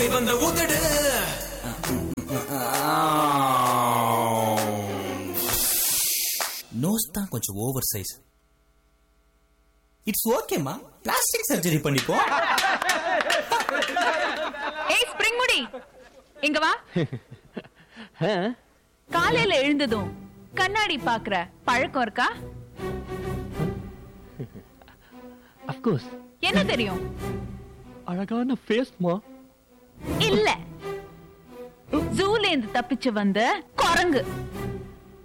வந்த ஊதடு நோஸ் தான் கொஞ்சம் ஓவர் சைஸ். இட்ஸ் ஓகேமா, பிளாஸ்டிக் சர்ஜரி பண்ணிப்போ. ஏய் ஸ்ப்ரிங் முடி, இங்க வா. காலையில எழுந்ததும் கண்ணாடி பாக்குற பழக்கம் இருக்கா? Of course. என்ன தெரியும்? அழகான ஃபேஸ் மா. இல்ல, ஜூல இருந்து தப்பிச்சு வந்த குரங்கு.